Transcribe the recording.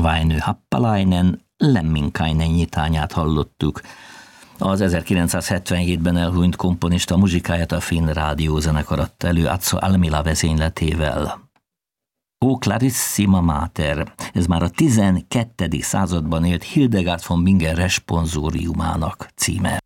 Väinö Happalainen Lemminkainen nyitányát hallottuk. Az 1977-ben elhunyt komponista muzsikáját a Finn rádiózenekar adta elő Azzo Almila vezényletével. O Clarissima Mater, ez már a 12. században élt Hildegard von Bingen responsoriumának címe.